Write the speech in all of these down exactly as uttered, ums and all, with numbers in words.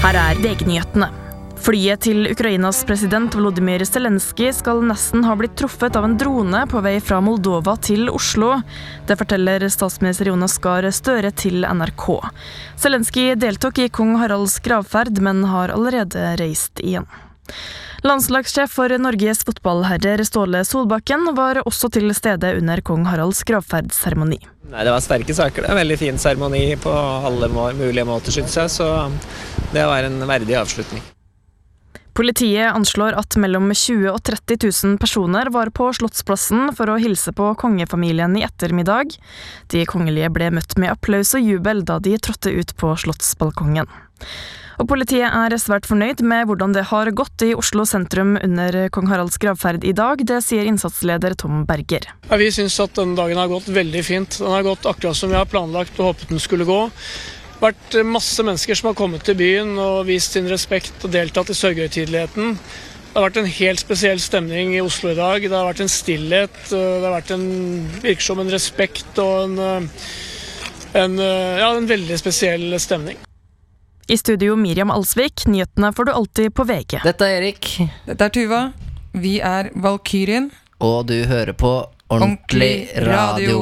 Her er V G-nyhetene. Flyet til Ukrainas president Volodymyr Zelensky skal nesten ha blitt truffet av en drone på vei fra Moldova til Oslo. Det forteller statsminister Jonas Gahr Støre til N R K. Zelensky deltok i kong Haralds gravferd, men har allerede reist igjen. Landslagssjef for Norges fotballherrer Ståle Solbakken var også til stede under kong Haralds gravferdsseremoni. Nei, det var sterke saker. Det er en veldig fin seremoni på alle mulige måter, synes jeg, så det var en verdig avslutning. Politiet anslår at mellom tjue og tretti tusen personer var på Slottsplassen for å hilse på kongefamilien i ettermiddag. De kongelige ble møtt med applaus og jubel da de trådte ut på Slottsbalkongen. Og politiet er svært fornøyd med hvordan det har gått i Oslo sentrum under kong Haralds gravferd i dag. Det sier innsatsleder Tom Berger. Ja, vi synes at denne dagen har gått veldig fint. Den har gått akkurat som vi har planlagt og håpet den skulle gå. Det har vært masse mennesker som har kommet til byen og vist sin respekt og deltatt i sørgehøytideligheten. Det har vært en helt spesiell stemning i Oslo i dag. Det har vært en stillhet, det har vært en, virker som en respekt og en, en, ja, en veldig spesiell stemning. I studio Miriam Alsvik, nyhetene får du alltid på V G. Dette er Erik. Dette er Tuva. Vi er Valkyrien. Og du hører på Ordentlig Radio.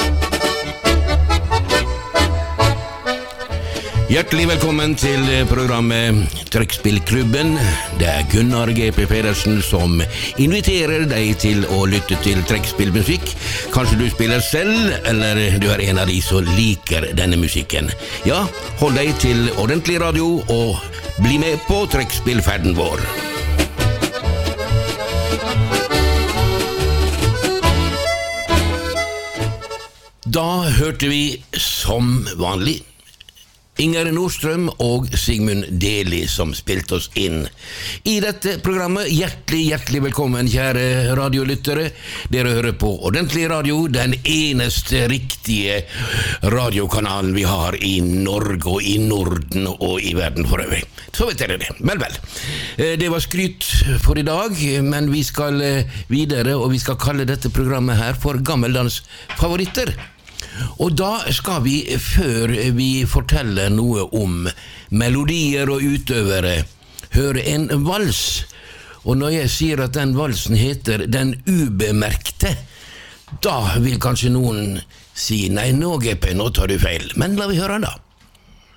Hjertelig velkommen til programmet Trekkspillklubben. Det er Gunnar G P Pedersen som inviterer deg til å lytte til trekkspillmusikk. Kanskje du spiller selv, eller du er en av de som liker denne musikken. Ja, hold deg til Ordentlig Radio og bli med på trekkspillferden vår. Da hørte vi som vanlig Inger Nordstrøm og Sigmund Deli som spilte oss inn i dette programmet. Hjertelig, hjertelig velkommen, kjære radiolyttere. Dere hører på Ordentlig Radio, den eneste riktige radiokanalen vi har i Norge og i Norden og i verden for øvrig. Så vet dere det. Vel, vel. Det var skryt for i dag, men vi skal videre, og vi skal kalle dette programmet her for Gammeldans favoritter. Og da skal vi, før vi forteller noe om melodier og utøvere, høre en vals. Og når jeg sier at den valsen heter Den ubemerkte, da vil kanskje noen si, nei, nå G P, nå tar du feil. Men la vi høre den da.